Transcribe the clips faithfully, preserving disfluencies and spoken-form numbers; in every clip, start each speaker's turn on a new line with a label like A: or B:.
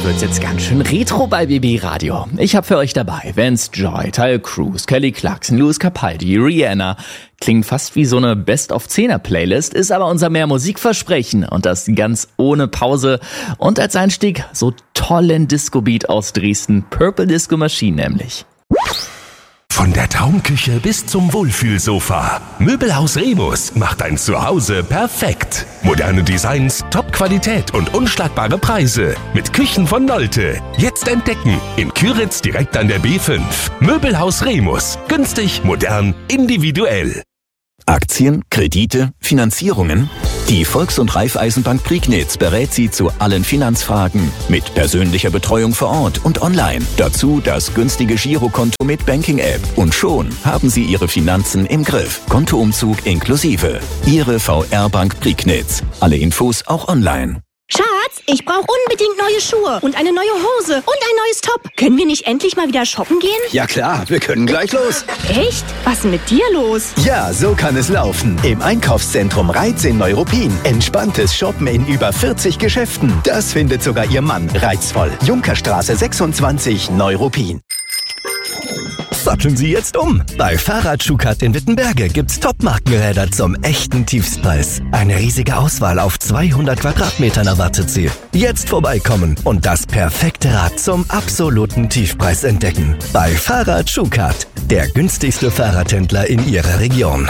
A: wird's jetzt ganz schön retro bei B B Radio. Ich habe für euch dabei Vance Joy, Tyler Cruz, Kelly Clarkson, Louis Capaldi, Rihanna. Klingt fast wie so eine Best-of-Zehner-Playlist, ist aber unser mehr Musikversprechen und das ganz ohne Pause. Und als Einstieg so tollen Disco-Beat aus Dresden, Purple Disco Machine nämlich.
B: Von der Traumküche bis zum Wohlfühlsofa. Möbelhaus Remus macht dein Zuhause perfekt. Moderne Designs, Top-Qualität und unschlagbare Preise. Mit Küchen von Nolte. Jetzt entdecken. In Küritz direkt an der B fünf. Möbelhaus Remus. Günstig, modern, individuell.
C: Aktien, Kredite, Finanzierungen? Die Volks- und Raiffeisenbank Prignitz berät Sie zu allen Finanzfragen mit persönlicher Betreuung vor Ort und online. Dazu das günstige Girokonto mit Banking-App. Und schon haben Sie Ihre Finanzen im Griff. Kontoumzug inklusive. Ihre V R-Bank Prignitz. Alle Infos auch online.
D: Schatz, ich brauche unbedingt neue Schuhe und eine neue Hose und ein neues Top. Können wir nicht endlich mal wieder shoppen gehen?
E: Ja klar, wir können gleich los.
D: Echt? Was ist denn mit dir los?
E: Ja, so kann es laufen. Im Einkaufszentrum Reiz in Neuruppin. Entspanntes Shoppen in über vierzig Geschäften. Das findet sogar Ihr Mann reizvoll. Junkerstraße sechsundzwanzig, Neuruppin.
F: Satteln Sie jetzt um. Bei Fahrrad Schukat in Wittenberge gibt's Top-Markenräder zum echten Tiefstpreis. Eine riesige Auswahl auf zweihundert Quadratmetern erwartet Sie. Jetzt vorbeikommen und das perfekte Rad zum absoluten Tiefpreis entdecken. Bei Fahrrad Schukat, der günstigste Fahrradhändler in Ihrer Region.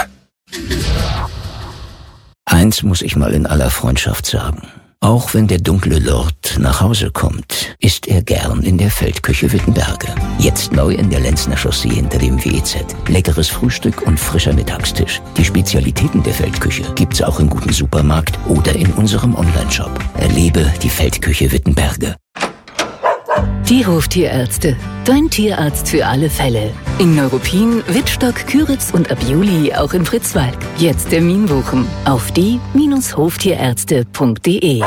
G: Eins muss ich mal in aller Freundschaft sagen. Auch wenn der dunkle Lord nach Hause kommt, isst er gern in der Feldküche Wittenberge. Jetzt neu in der Lenzner Chaussee hinter dem W E Z. Leckeres Frühstück und frischer Mittagstisch. Die Spezialitäten der Feldküche gibt's auch im guten Supermarkt oder in unserem Onlineshop. Erlebe die Feldküche Wittenberge.
H: Die Hoftierärzte. Dein Tierarzt für alle Fälle. In Neuruppin, Wittstock, Küritz und ab Juli auch in Fritzwalk. Jetzt Termin buchen auf die Hoftierärzte punkt de.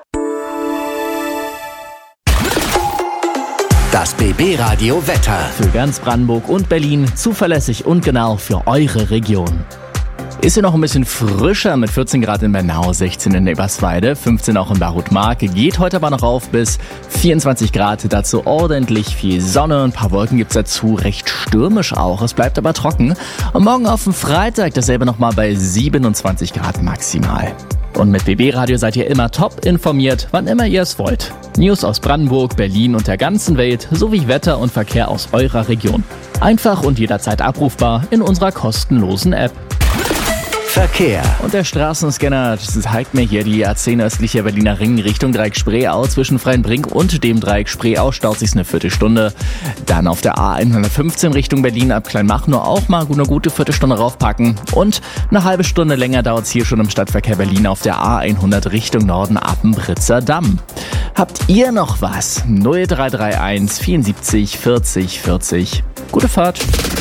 I: Das B B Radio Wetter.
A: Für ganz Brandenburg und Berlin zuverlässig und genau für eure Region. Ist hier noch ein bisschen frischer mit vierzehn Grad in Bernau, sechzehn in Eberswalde, fünfzehn auch in Barut-Mark. Geht heute aber noch auf bis vierundzwanzig Grad. Dazu ordentlich viel Sonne, ein paar Wolken gibt's dazu, recht stürmisch auch. Es bleibt aber trocken. Und morgen auf den Freitag dasselbe nochmal bei siebenundzwanzig Grad maximal. Und mit B B Radio seid ihr immer top informiert, wann immer ihr es wollt. News aus Brandenburg, Berlin und der ganzen Welt sowie Wetter und Verkehr aus eurer Region. Einfach und jederzeit abrufbar in unserer kostenlosen App.
I: Verkehr.
A: Und der Straßenscanner zeigt mir hier die A zehn östliche Berliner Ring Richtung Dreieck Spreeau. Zwischen Freienbrink und dem Dreieck Spreeau staut sich eine Viertelstunde. Dann auf der A hundertfünfzehn Richtung Berlin ab Kleinmachnow auch mal eine gute Viertelstunde raufpacken. Und eine halbe Stunde länger dauert es hier schon im Stadtverkehr Berlin auf der A hundert Richtung Norden ab dem Britzer Damm. Habt ihr noch was? null drei drei eins vierundsiebzig vierzig vierzig. Gute Fahrt.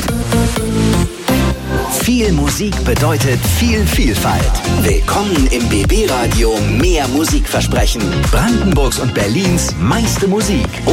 I: Viel Musik bedeutet viel Vielfalt. Willkommen im B B Radio Mehr Musikversprechen. Brandenburgs und Berlins meiste Musik.